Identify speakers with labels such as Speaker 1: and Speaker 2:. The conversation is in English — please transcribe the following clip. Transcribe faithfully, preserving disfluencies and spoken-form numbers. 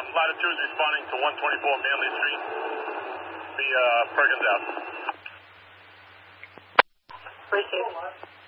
Speaker 1: Um, Latitude is responding to one twenty-four Manley Street, the uh, Perkins Ave.
Speaker 2: Appreciate it.